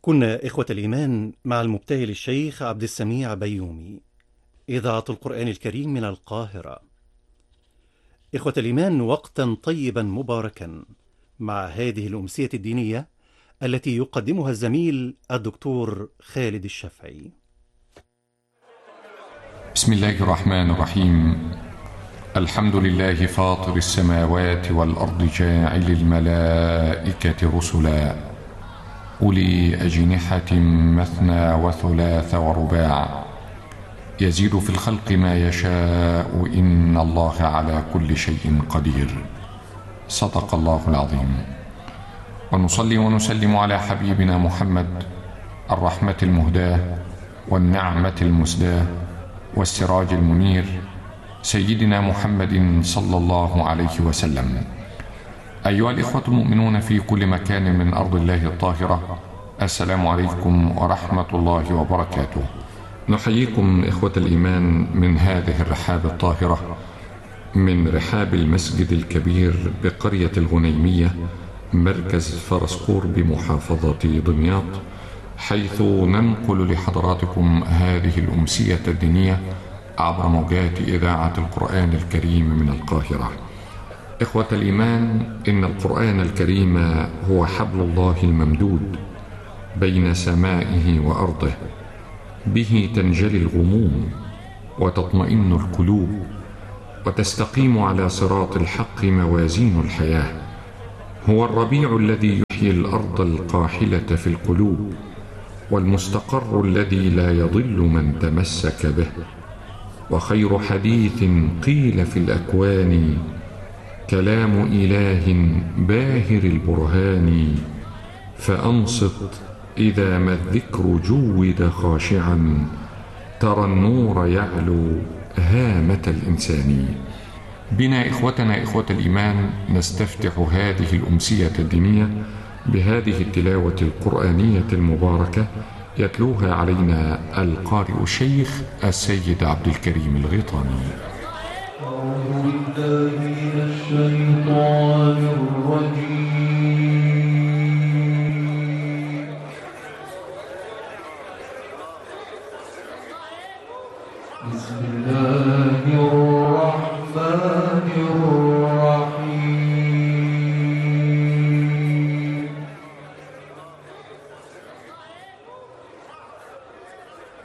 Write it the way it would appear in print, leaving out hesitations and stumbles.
كنا إخوة الإيمان مع المبتهل الشيخ عبد السميع بيومي، إذاعة القرآن الكريم من القاهرة. إخوة الإيمان، وقتا طيبا مباركا مع هذه الأمسية الدينية التي يقدمها الزميل الدكتور خالد الشافعي. بسم الله الرحمن الرحيم. الحمد لله فاطر السماوات والأرض جاعل الملائكة رسلا أولي أجنحة مثنى وثلاث ورباع يزيد في الخلق ما يشاء إن الله على كل شيء قدير. صدق الله العظيم. ونصلي ونسلم على حبيبنا محمد الرحمة المهداة والنعمة المسداة والسراج المنير، سيدنا محمد صلى الله عليه وسلم. أيها الإخوة المؤمنون في كل مكان من أرض الله الطاهرة، السلام عليكم ورحمة الله وبركاته. نحييكم إخوة الإيمان من هذه الرحاب الطاهرة، من رحاب المسجد الكبير بقرية الغنيمية مركز فرسكور بمحافظة دمياط، حيث ننقل لحضراتكم هذه الأمسية الدينية عبر موجات إذاعة القرآن الكريم من القاهرة. إخوة الإيمان، إن القرآن الكريم هو حبل الله الممدود بين سمائه وأرضه، به تنجلي الغموم وتطمئن القلوب وتستقيم على صراط الحق موازين الحياة. هو الربيع الذي يحيي الأرض القاحلة في القلوب، والمستقر الذي لا يضل من تمسك به، وخير حديث قيل في الأكوان كلام إله باهر البرهان. فأنصت إذا ما الذكر جود خاشعا، ترى النور يعلو هامة الإنسان. بنا إخوتنا إخوة الإيمان نستفتح هذه الأمسية الدينية بهذه التلاوة القرآنية المباركة، يتلوها علينا القارئ الشيخ السيد عبد الكريم الغيطاني. أعوذ بالله من الشيطان الرجيم. بسم الله الرحمن الرحيم.